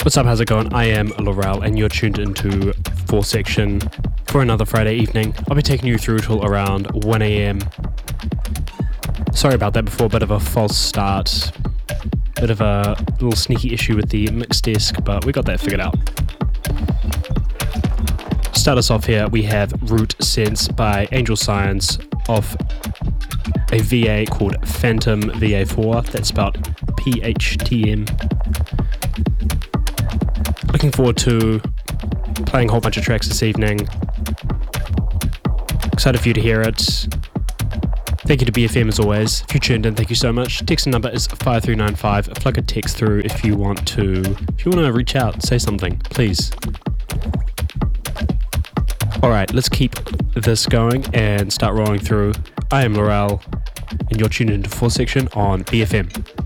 What's up, how's it going? I am Laurel and you're tuned into 4 Section for another Friday evening. I'll be taking you through till around 1 a.m. Sorry about that before, bit of a false start. Bit of a little sneaky issue with the mix desk, but we got that figured out. To start us off here, we have Root Sense by Angel Science off a VA called Phantom VA4. That's spelled PHTM. Looking forward to playing a whole bunch of tracks this evening. Excited for you to hear it. Thank you to BFM as always. If you tuned in, thank you so much. Text number is 5395. Flick a text through if you want to reach out, say something, please. Alright, let's keep this going and start rolling through. I am Laurel and you're tuned into 4 Section on BFM.